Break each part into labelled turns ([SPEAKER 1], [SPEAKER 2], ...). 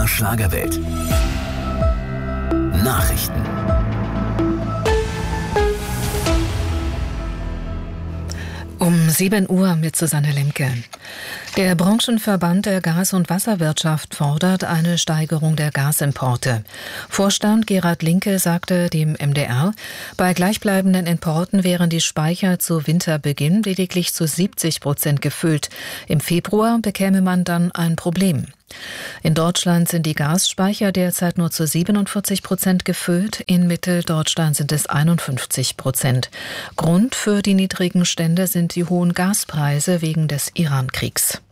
[SPEAKER 1] MDR Schlagerwelt. Nachrichten.
[SPEAKER 2] Um 7 Uhr mit Susanne Lemke. Der Branchenverband der Gas- und Wasserwirtschaft fordert eine Steigerung der Gasimporte. Vorstand Gerhard Linke sagte dem MDR, bei gleichbleibenden Importen wären die Speicher zu Winterbeginn lediglich zu 70% gefüllt. Im Februar bekäme man dann ein Problem. In Deutschland sind die Gasspeicher derzeit nur zu 47% gefüllt, in Mitteldeutschland sind es 51%. Grund für die niedrigen Stände sind die hohen Gaspreise wegen des Iran-Kriegs.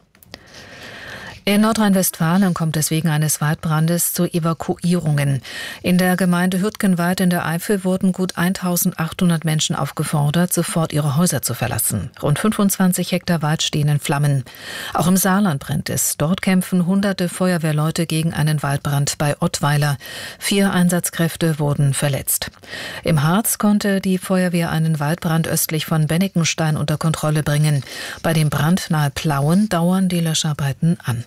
[SPEAKER 2] In Nordrhein-Westfalen kommt es wegen eines Waldbrandes zu Evakuierungen. In der Gemeinde Hürtgenwald in der Eifel wurden gut 1800 Menschen aufgefordert, sofort ihre Häuser zu verlassen. Rund 25 Hektar Wald stehen in Flammen. Auch im Saarland brennt es. Dort kämpfen hunderte Feuerwehrleute gegen einen Waldbrand bei Ottweiler. 4 Einsatzkräfte wurden verletzt. Im Harz konnte die Feuerwehr einen Waldbrand östlich von Bennikenstein unter Kontrolle bringen. Bei dem Brand nahe Plauen dauern die Löscharbeiten an.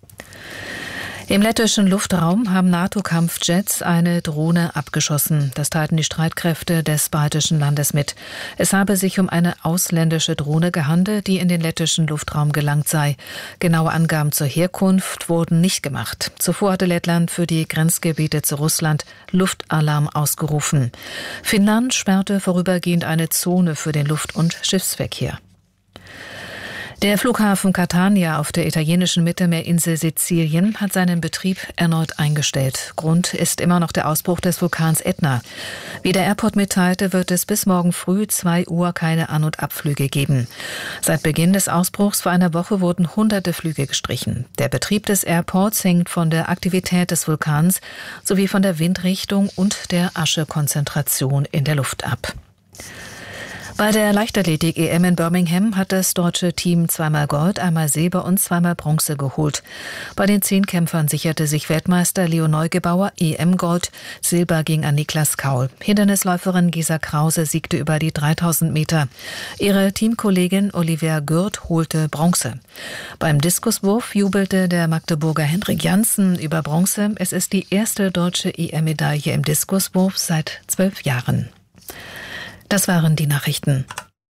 [SPEAKER 2] Im lettischen Luftraum haben NATO-Kampfjets eine Drohne abgeschossen. Das teilten die Streitkräfte des baltischen Landes mit. Es habe sich um eine ausländische Drohne gehandelt, die in den lettischen Luftraum gelangt sei. Genaue Angaben zur Herkunft wurden nicht gemacht. Zuvor hatte Lettland für die Grenzgebiete zu Russland Luftalarm ausgerufen. Finnland sperrte vorübergehend eine Zone für den Luft- und Schiffsverkehr. Der Flughafen Catania auf der italienischen Mittelmeerinsel Sizilien hat seinen Betrieb erneut eingestellt. Grund ist immer noch der Ausbruch des Vulkans Ätna. Wie der Airport mitteilte, wird es bis morgen früh 2 Uhr keine An- und Abflüge geben. Seit Beginn des Ausbruchs vor einer Woche wurden hunderte Flüge gestrichen. Der Betrieb des Airports hängt von der Aktivität des Vulkans sowie von der Windrichtung und der Aschekonzentration in der Luft ab. Bei der Leichtathletik-EM in Birmingham hat das deutsche Team 2-mal Gold, einmal Silber und 2-mal Bronze geholt. Bei den 10 Kämpfern sicherte sich Weltmeister Leo Neugebauer EM-Gold. Silber ging an Niklas Kaul. Hindernisläuferin Gesa Krause siegte über die 3000 Meter. Ihre Teamkollegin Olivia Gürt holte Bronze. Beim Diskuswurf jubelte der Magdeburger Hendrik Janssen über Bronze. Es ist die erste deutsche EM-Medaille im Diskuswurf seit 12 Jahren. Das waren die Nachrichten.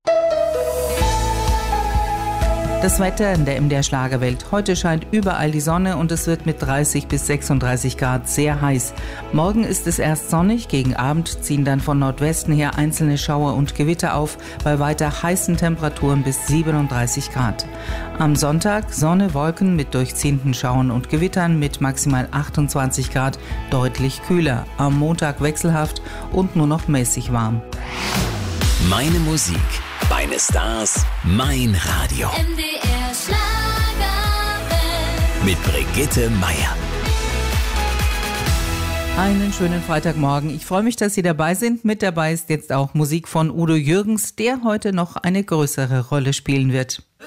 [SPEAKER 3] Das Wetter in der MDR Schlagerwelt. Heute scheint überall die Sonne und es wird mit 30 bis 36 Grad sehr heiß. Morgen ist es erst sonnig, gegen Abend ziehen dann von Nordwesten her einzelne Schauer und Gewitter auf, bei weiter heißen Temperaturen bis 37 Grad. Am Sonntag Sonne, Wolken mit durchziehenden Schauern und Gewittern mit maximal 28 Grad, deutlich kühler. Am Montag wechselhaft und nur noch mäßig warm.
[SPEAKER 1] Meine Musik, meine Stars, mein Radio.
[SPEAKER 4] MDR Schlagerwelt.
[SPEAKER 1] Mit Brigitte Meier.
[SPEAKER 3] Einen schönen Freitagmorgen. Ich freue mich, dass Sie dabei sind. Mit dabei ist jetzt auch Musik von Udo Jürgens, der heute noch eine größere Rolle spielen wird.